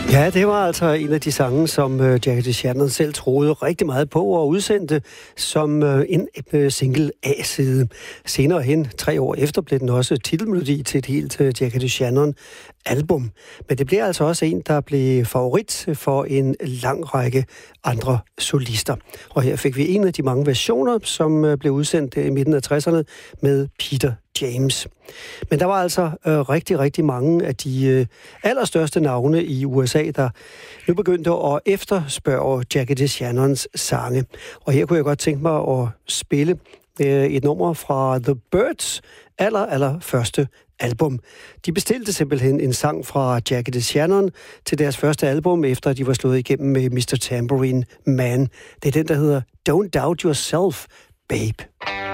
Ja, det var altså en af de sange, som Jackie DeShannon selv troede rigtig meget på og udsendte som en single A-side. Senere hen, 3 år efter, blev den også titelmelodi til et helt Jackie DeShannon-album. Men det blev altså også en, der blev favorit for en lang række andre solister. Og her fik vi en af de mange versioner, som blev udsendt i midten af 60'erne med Peter James. Men der var altså rigtig, rigtig mange af de allerstørste navne i USA, der nu begyndte at efterspørge Jackie DeShannons sange. Og her kunne jeg godt tænke mig at spille et nummer fra The Byrds allerførste album. De bestilte simpelthen en sang fra Jackie DeShannon til deres første album, efter de var slået igennem med Mr. Tambourine Man. Det er den, der hedder Don't Doubt Yourself, Babe.